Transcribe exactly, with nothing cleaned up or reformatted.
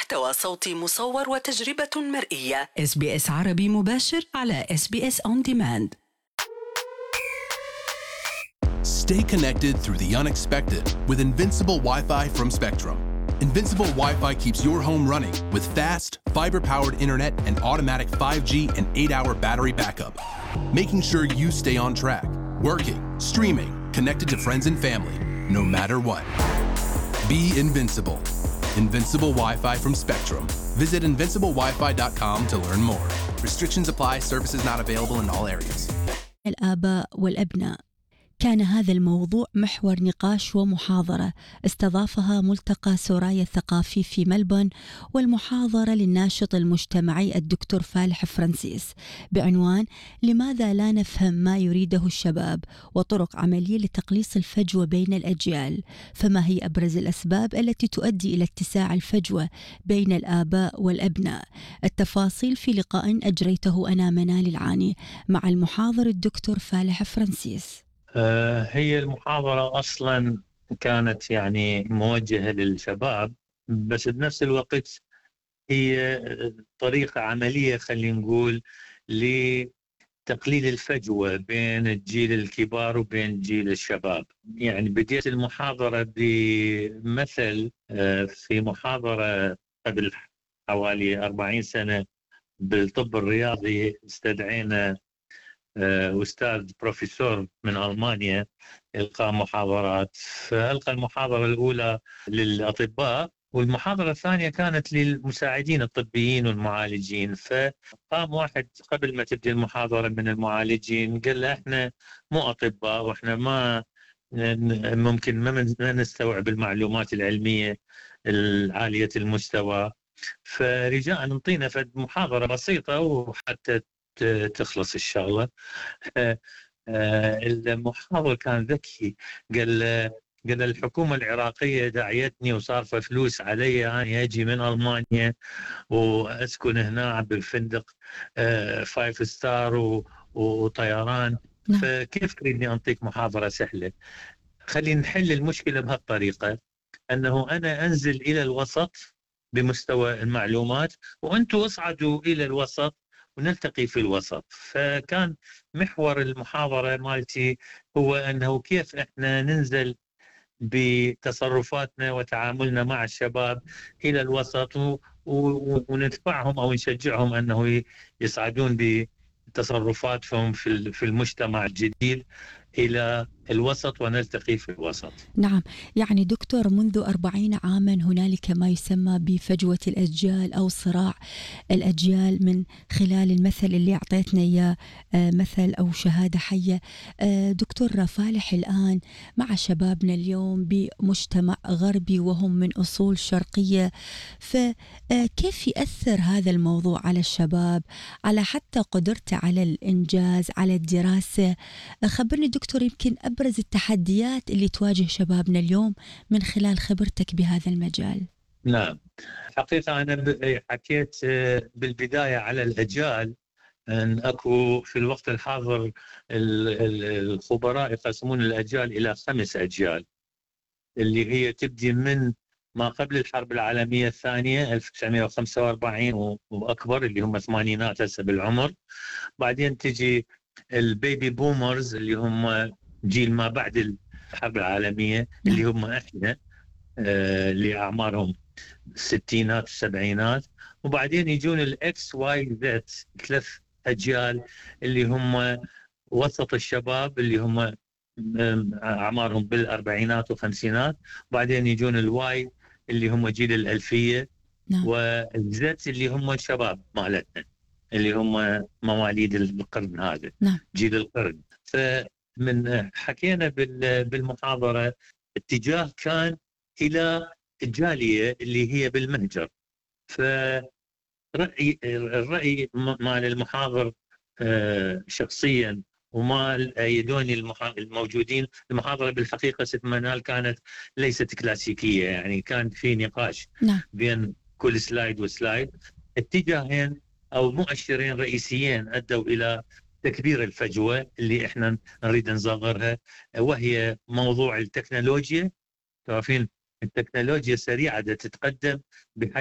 محتوى صوتي مصور وتجربة مرئية. إس بي إس عربي مباشر على إس بي إس On Demand. Stay connected through the unexpected with Invincible Wi-Fi from Spectrum. Invincible Wi-Fi keeps your home running with fast, fiber-powered internet and automatic five G and eight hour battery backup, making sure you stay on track, working, streaming, connected to friends and family, no matter what. Be invincible. Invincible Wi-Fi from Spectrum. Visit invincible wifi dot com to learn more. Restrictions apply. Services not available in all areas. الآباء والأبناء. كان هذا الموضوع محور نقاش ومحاضرة استضافها ملتقى سورايا الثقافي في ملبون، والمحاضرة للناشط المجتمعي الدكتور فالح فرانسيس بعنوان لماذا لا نفهم ما يريده الشباب وطرق عملية لتقليص الفجوة بين الأجيال، فما هي أبرز الأسباب التي تؤدي إلى اتساع الفجوة بين الآباء والأبناء. التفاصيل في لقاء أجريته أنا منال العاني مع المحاضر الدكتور فالح فرانسيس. هي المحاضرة أصلا كانت يعني موجهة للشباب، بس بنفس الوقت هي طريقة عملية خلينا نقول لتقليل الفجوة بين الجيل الكبار وبين جيل الشباب. يعني بديت المحاضرة بمثل في محاضرة قبل حوالي أربعين سنة بالطب الرياضي. استدعينا أستاذ بروفيسور من ألمانيا إلقاء محاضرات، فألقى المحاضرة الأولى للأطباء والمحاضرة الثانية كانت للمساعدين الطبيين والمعالجين. فقام واحد قبل ما تبدأ المحاضرة من المعالجين قال له إحنا مو أطباء وإحنا ما ممكن ما نستوعب المعلومات العلمية العالية المستوى، فرجاء نعطينا في محاضرة بسيطة وحتى تخلص الشغلة. المحاضر كان ذكي، قال قال الحكومة العراقية دعيتني وصارفة فلوس علي أنا أجي من ألمانيا وأسكن هنا بالفندق فايف ستار وطيران، فكيف تريدني أنطيك محاضرة سهلة؟ خلينا نحل المشكلة بهالطريقة، أنه أنا أنزل إلى الوسط بمستوى المعلومات وأنتوا اصعدوا إلى الوسط ونلتقي في الوسط. فكان محور المحاضرة مالتي هو أنه كيف إحنا ننزل بتصرفاتنا وتعاملنا مع الشباب إلى الوسط وندفعهم أو نشجعهم أنه يصعدون بتصرفاتهم في المجتمع الجديد إلى الوسط ونلتقي في الوسط. نعم، يعني دكتور منذ أربعين عاما هنالك ما يسمى بفجوة الأجيال أو صراع الأجيال من خلال المثل اللي أعطيتنا إياه، مثل أو شهادة حية. دكتور فالح، الآن مع شبابنا اليوم بمجتمع غربي وهم من أصول شرقية، فكيف يأثر هذا الموضوع على الشباب، على حتى قدرته على الإنجاز، على الدراسة؟ خبرني دكتور يمكن أبرز التحديات اللي تواجه شبابنا اليوم من خلال خبرتك بهذا المجال. نعم، حقيقة أنا حكيت بالبداية على الأجيال، أن أكو في الوقت الحاضر الخبراء يقسمون الأجيال إلى خمس أجيال، اللي هي تبدي من ما قبل الحرب العالمية الثانية ألف وتسعمائة وخمسة وأربعين وأكبر اللي هم ثمانينات هسه بالعمر، بعدين تجي البيبي بومرز اللي هم جيل ما بعد الحرب العالمية اللي هم احنا آه اللي اعمارهم الستينات والسبعينات، وبعدين يجون الاكس واي زد ثلاث اجيال اللي هم وسط الشباب اللي هم اعمارهم بالاربعينات والخمسينات، وبعدين يجون الواي اللي هم جيل الالفيه، نعم. والزد اللي هم الشباب مالتنا اللي هم مواليد القرن هذا، نعم. جيل القرن. فمن حكينا بالمحاضرة اتجاه كان إلى الجالية اللي هي بالمهجر. فرأي الرأي مال المحاضر شخصيا وما أيدوني الموجودين. المحاضرة بالحقيقة ست منال كانت ليست كلاسيكية، يعني كان في نقاش، نعم. بين كل سلايد وسلايد اتجاهين أو مؤشرين رئيسيين أدوا إلى تكبير الفجوة اللي إحنا نريد نصغرها، وهي موضوع التكنولوجيا. تعرفين التكنولوجيا سريعة تتقدم بحيث